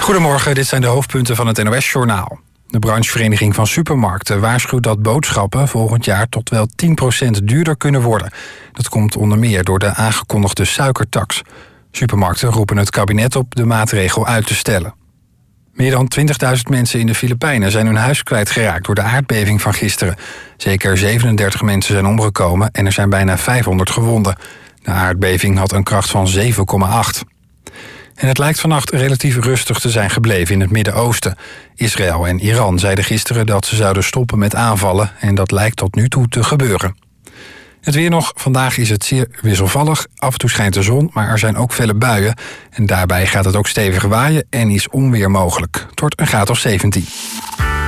Goedemorgen, dit zijn de hoofdpunten van het NOS-journaal. De branchevereniging van supermarkten waarschuwt dat boodschappen volgend jaar tot wel 10% duurder kunnen worden. Dat komt onder meer door de aangekondigde suikertax. Supermarkten roepen het kabinet op de maatregel uit te stellen. Meer dan 20.000 mensen in de Filipijnen zijn hun huis kwijtgeraakt door de aardbeving van gisteren. Zeker 37 mensen zijn omgekomen en er zijn bijna 500 gewonden. De aardbeving had een kracht van 7,8. En het lijkt vannacht relatief rustig te zijn gebleven in het Midden-Oosten. Israël en Iran zeiden gisteren dat ze zouden stoppen met aanvallen en dat lijkt tot nu toe te gebeuren. Het weer nog. Vandaag is het zeer wisselvallig. Af en toe schijnt de zon, maar er zijn ook felle buien. En daarbij gaat het ook stevig waaien en is onweer mogelijk. Het wordt een graad of 17.